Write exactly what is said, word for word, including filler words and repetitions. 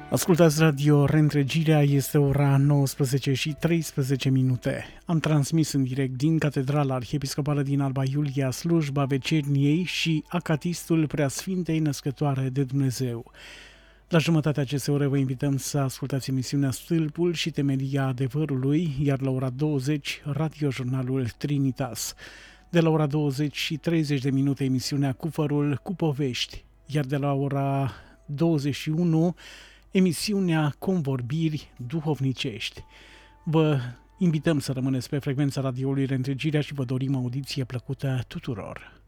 Ascultați Radio Reîntregirea, este ora nouăsprezece și treisprezece minute. Am transmis în direct din Catedrala Arhiepiscopală din Alba Iulia slujba vecerniei și acatistul Preasfintei Născătoare de Dumnezeu. La jumătatea acestei ore vă invităm să ascultați emisiunea Stâlpul și Temelia Adevărului, iar la ora douăzeci, radiojurnalul Trinitas. De la ora douăzeci și treizeci de minute, emisiunea Cufărul cu povești, iar de la ora douăzeci și unu, emisiunea Convorbiri duhovnicești. Vă invităm să rămâneți pe frecvența radioului Reîntregirea și vă dorim audiție plăcută tuturor.